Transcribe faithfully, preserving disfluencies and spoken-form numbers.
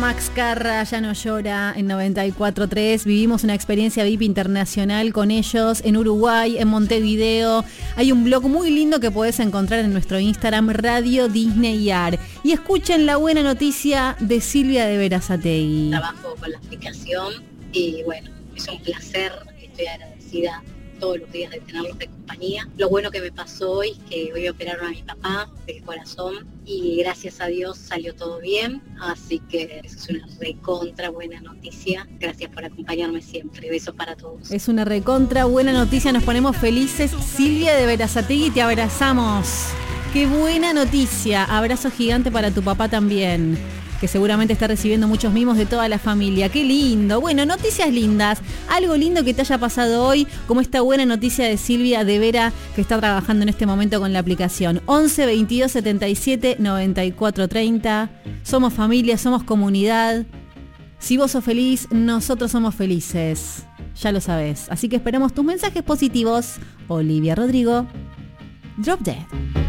Max Carra, Ya no llora, en noventa y cuatro punto tres. Vivimos una experiencia V I P internacional con ellos en Uruguay, en Montevideo. Hay un blog muy lindo que podés encontrar en nuestro Instagram, Radio Disney Ar. Y escuchen la buena noticia de Silvia de Berazategui. Trabajo con la aplicación y bueno, es un placer, estoy agradecida todos los días de tenerlos de compañía. Lo bueno que me pasó hoy es que hoy operaron a mi papá del corazón y gracias a Dios salió todo bien, así que eso es una recontra buena noticia. Gracias por acompañarme siempre, besos para todos. Es una recontra buena noticia, nos ponemos felices. Silvia de Berazategui, te abrazamos. Qué buena noticia, abrazo gigante para tu papá también, que seguramente está recibiendo muchos mimos de toda la familia. ¡Qué lindo! Bueno, noticias lindas. Algo lindo que te haya pasado hoy, como esta buena noticia de Silvia de Vera, que está trabajando en este momento con la aplicación. once, veintidós, setenta y siete, noventa y cuatro, treinta. Somos familia, somos comunidad. Si vos sos feliz, nosotros somos felices. Ya lo sabés. Así que esperamos tus mensajes positivos. Olivia Rodrigo. Drop Dead.